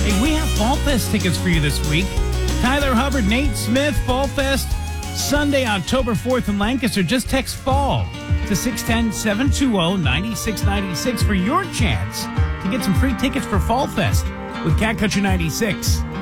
Hey, we have Fall Fest tickets for you this week. Tyler Hubbard, Nate Smith, Fall Fest, Sunday, October 4th in Lancaster. Just text FALL to 610-720-9696 for your chance to get some free tickets for Fall Fest with Cat Country 96.